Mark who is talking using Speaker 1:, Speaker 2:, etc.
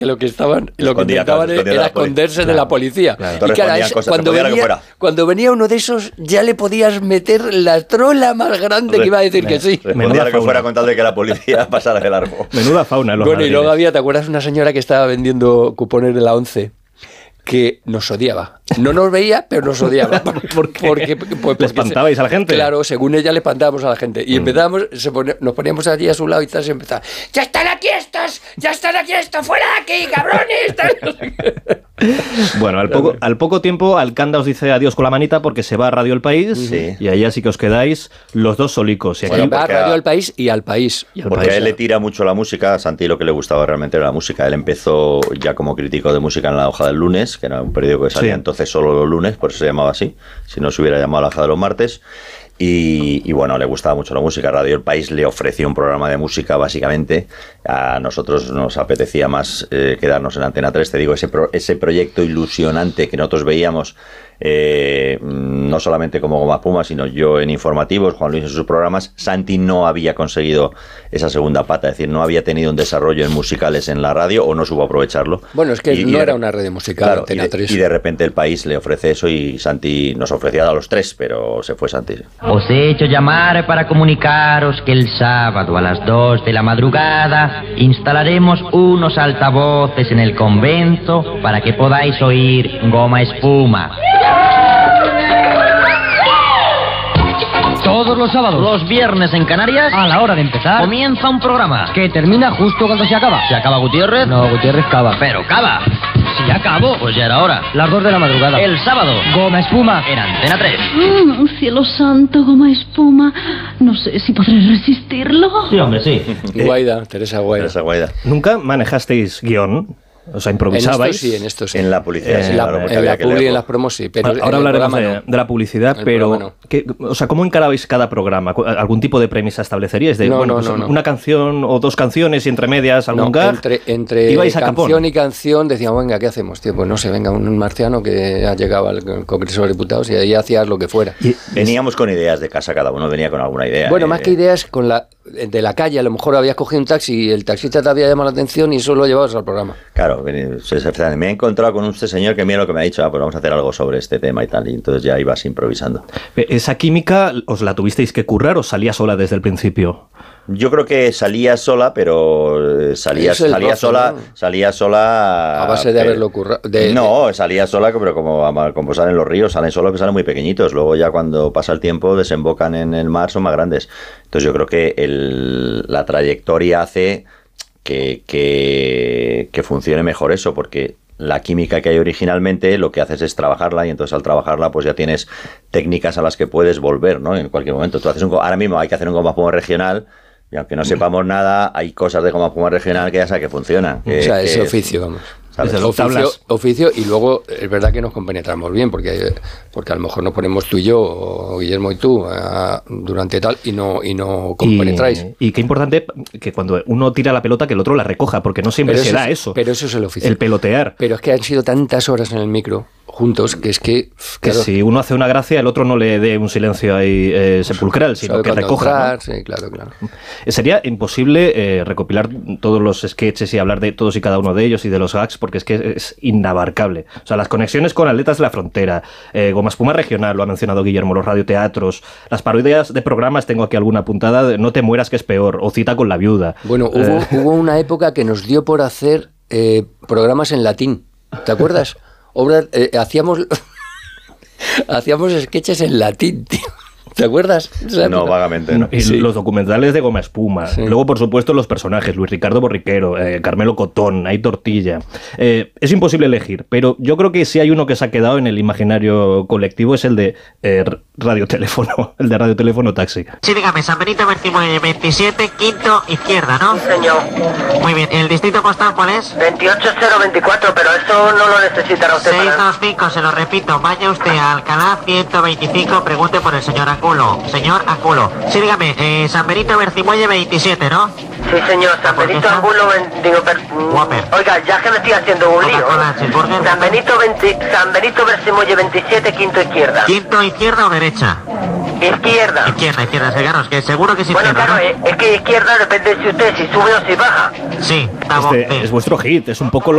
Speaker 1: lo que intentaban era esconderse de la policía.
Speaker 2: Claro.
Speaker 1: Y claro, cuando venía uno de esos, ya le podías meter la trola más grande que iba a decir que sí.
Speaker 2: Menuda que fuera con tal de que la policía pasara de largo.
Speaker 3: Menuda fauna.
Speaker 1: Bueno, y luego había, ¿te acuerdas? Una señora que estaba vendiendo cupones de la 11 que nos odiaba. No nos veía, pero nos odiaba.
Speaker 3: Porque ¿le espantabais a la gente?
Speaker 1: Claro, según ella le espantábamos a la gente. Y empezábamos, nos poníamos allí a su lado y tal, se empezaba: ¡Ya están aquí estos! ¡Fuera de aquí, cabrones!
Speaker 3: Bueno, al poco tiempo Alcanda os dice adiós con la manita porque se va a Radio El País,
Speaker 2: sí.
Speaker 3: Y ahí así que os quedáis los dos solicos. Y aquí
Speaker 1: va a Radio El País y al País.
Speaker 2: Porque a él le tira mucho la música. A Santi lo que le gustaba realmente era la música. Él empezó ya como crítico de música en La Hoja del Lunes, que era un periódico que salía entonces solo los lunes, por eso se llamaba así, si no se hubiera llamado La Hoja de los Martes. Y bueno, le gustaba mucho la música. Radio El País le ofreció un programa de música, básicamente. A nosotros nos apetecía más quedarnos en Antena 3. Te digo, ese proyecto ilusionante que nosotros veíamos, no solamente como Goma Espuma, sino yo en informativos, Juan Luis en sus programas. Santi no había conseguido esa segunda pata, es decir, no había tenido un desarrollo en musicales en la radio o no supo aprovecharlo.
Speaker 1: Bueno, es que no era una red musical,
Speaker 2: claro,
Speaker 1: Antena 3.
Speaker 2: Y de repente El País le ofrece eso y Santi nos ofrecía a los tres, pero se fue Santi.
Speaker 4: Os he hecho llamar para comunicaros que el sábado a las 2 de la madrugada instalaremos unos altavoces en el convento para que podáis oír Goma Espuma.
Speaker 5: Todos los sábados.
Speaker 4: Los viernes en Canarias,
Speaker 5: a la hora de empezar,
Speaker 4: comienza un programa
Speaker 5: que termina justo cuando se acaba.
Speaker 4: ¿Se acaba Gutiérrez?
Speaker 5: No, Gutiérrez cava.
Speaker 4: Pero cava.
Speaker 5: Si ya acabó.
Speaker 4: Pues ya era hora.
Speaker 5: Las 2 de la madrugada.
Speaker 4: El sábado.
Speaker 5: Goma Espuma.
Speaker 4: En Antena 3.
Speaker 6: Cielo santo, Goma Espuma. No sé si podré resistirlo.
Speaker 4: Sí, hombre, sí.
Speaker 1: Guaida, Teresa Guaida.
Speaker 3: ¿Nunca manejasteis guión? O sea, improvisabais.
Speaker 1: En esto sí.
Speaker 2: En la publicidad,
Speaker 1: en la publi, en las promos sí. Pero
Speaker 3: ahora hablaremos de la publicidad, pero
Speaker 1: no.
Speaker 3: O sea, ¿cómo encarabais cada programa? ¿Algún tipo de premisa estableceríais? No. Una canción o dos canciones y entre medias algún gag.
Speaker 1: Entre
Speaker 3: ¿ibais a
Speaker 1: canción y canción decíamos, venga, ¿qué hacemos, tío? Pues no sé, venga, un marciano que ha llegado al Congreso de Diputados y ahí hacías lo que fuera.
Speaker 2: Veníamos con ideas de casa, cada uno venía con alguna idea.
Speaker 1: Bueno, más que ideas, de la calle, a lo mejor habías cogido un taxi y el taxista te había llamado la atención y eso lo llevabas al programa.
Speaker 2: Claro, me he encontrado con este señor que mira lo que me ha dicho, pues vamos a hacer algo sobre este tema y tal, y entonces ya ibas improvisando.
Speaker 3: ¿Esa química os la tuvisteis que currar o salía sola desde el principio?
Speaker 2: Yo creo que salía sola, pero salía sola
Speaker 1: a base de haberlo currado.
Speaker 2: No, salía sola, pero como salen los ríos, salen solos, que salen muy pequeñitos. Luego ya cuando pasa el tiempo desembocan en el mar, son más grandes. Entonces yo creo que la trayectoria hace que funcione mejor eso, porque la química que hay originalmente lo que haces es trabajarla, y entonces al trabajarla pues ya tienes técnicas a las que puedes volver, ¿no? En cualquier momento. Tú haces ahora mismo hay que hacer un Goma Espuma regional, y aunque no sepamos nada, hay cosas de Goma Espuma regional que ya sabes que funcionan.
Speaker 1: Ese oficio, vamos. Oficio, y luego es verdad que nos compenetramos bien, porque a lo mejor nos ponemos tú y yo, o Guillermo y tú, durante tal, y no compenetráis.
Speaker 3: Y qué importante que cuando uno tira la pelota que el otro la recoja, porque no siempre se da eso.
Speaker 1: Pero eso es el oficio.
Speaker 3: El pelotear.
Speaker 1: Pero es que han sido tantas horas en el micro juntos que es que...
Speaker 3: Claro, si uno hace una gracia, el otro no le dé un silencio ahí sepulcral, sino que recoja, ¿no?
Speaker 1: Sí, claro.
Speaker 3: Sería imposible recopilar todos los sketches y hablar de todos y cada uno de ellos y de los gags, porque es que es inabarcable. O sea, las conexiones con Atletas de la Frontera, Goma Espuma regional, lo ha mencionado Guillermo, los radioteatros, las parodias de programas, tengo aquí alguna apuntada, de No te mueras que es peor, o Cita con la viuda.
Speaker 1: Bueno, hubo una época que nos dio por hacer programas en latín, ¿te acuerdas? Hacíamos sketches en latín, tío. ¿Te acuerdas?
Speaker 2: No, vagamente. No.
Speaker 3: Y los documentales de Goma Espuma. Sí. Luego, por supuesto, los personajes. Luis Ricardo Borriquero, Carmelo Cotón, Hay Tortilla. Es imposible elegir, pero yo creo que si hay uno que se ha quedado en el imaginario colectivo es el de Radioteléfono, el de Radioteléfono Taxi.
Speaker 7: Sí, dígame, San Benito 27, quinto izquierda, ¿no?
Speaker 8: Sí, señor.
Speaker 7: Muy bien, ¿el distrito postal cuál es?
Speaker 8: 28024, pero eso no lo necesitará usted.
Speaker 7: 625, se lo repito, vaya usted a Alcalá 125, pregunte por el señor Señor Angulo. Sí, dígame, San Benito Bercimuelle 27, ¿no?
Speaker 8: Sí, señor, San Benito Angulo, oiga, ya que me estoy haciendo un lío. San Benito Bercimuelle 27, quinto izquierda.
Speaker 7: ¿Quinto izquierda o derecha?
Speaker 8: Izquierda.
Speaker 7: Izquierda, cigarros, que seguro que es izquierda.
Speaker 8: Bueno, claro, ¿no? Es que izquierda depende si usted si sube o si baja.
Speaker 7: Sí,
Speaker 3: es vuestro hit, es un poco